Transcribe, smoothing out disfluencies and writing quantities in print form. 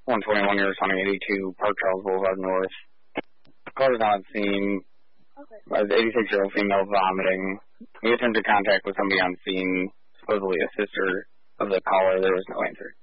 121 years, 182 Park Charles Boulevard North. Car is on scene. Okay. 86-year-old female vomiting. We attempted contact with somebody on scene, supposedly a sister of the caller. There was no answer.